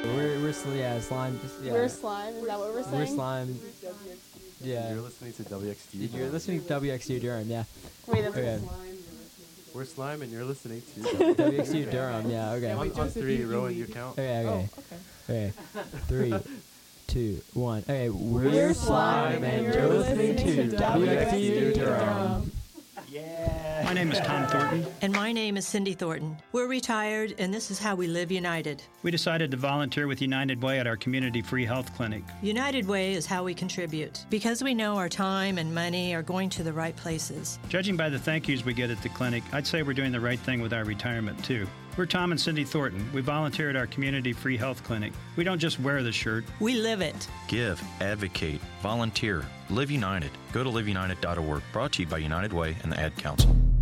Yeah, slime. Yeah. We're slime. Is that what we're saying? We're slime. Yeah. You're listening to WXT. You're listening to WXU Durham. Yeah. Wait, that's Okay. We're slime, and you're listening to WXU Durham. Yeah. Okay. On three, Rowan, you count. Okay. Oh, Okay. 3, 2, 1. Okay. We're slime, and you're listening to WXU Durham. My name is Tom Thornton. And my name is Cindy Thornton. We're retired, and this is how we live united. We decided to volunteer with United Way at our community free health clinic. United Way is how we contribute, because we know our time and money are going to the right places. Judging by the thank yous we get at the clinic, I'd say we're doing the right thing with our retirement, too. We're Tom and Cindy Thornton. We volunteer at our community free health clinic. We don't just wear the shirt. We live it. Give, advocate, volunteer, live united. Go to liveunited.org. Brought to you by United Way and the Ad Council.